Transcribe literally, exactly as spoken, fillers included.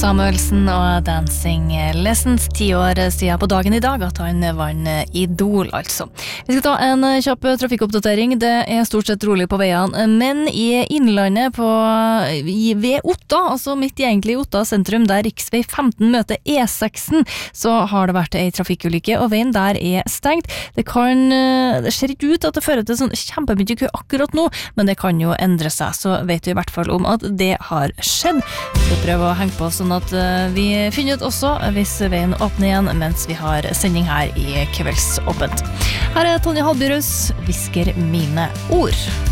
Samuelsen og Dancing Lessons, ti år siden på dagen i dag at han vann Idol, altså. Vi skal ta en kjapp trafikkoppdatering. Det er stort sett rolig på veiene, men i innlandet på, i, ved Otta, altså midt i egentlig Otta sentrum, der riksvei femten møter E seks, så har det vært en trafikkulykke, og veien der er stengt. Det kan, det ser ikke ut at det fører til sånn kjempemye kø akkurat nå, men det kan jo endre seg, så vet vi i hvert fall om at det har skjedd. Vi skal prøve å henge på sånn at vi finner ut også hvis veien åpner igjen mens vi har sending her i Kveldsåpent. Her er Tonje Halbyrus, Visker mine ord.